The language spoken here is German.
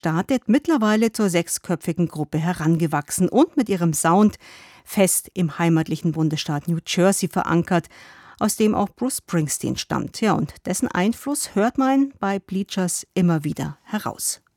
gestartet, mittlerweile zur 6-köpfigen Gruppe herangewachsen und mit ihrem Sound fest im heimatlichen Bundesstaat New Jersey verankert, aus dem auch Bruce Springsteen stammt. Ja, und dessen Einfluss hört man bei Bleachers immer wieder heraus.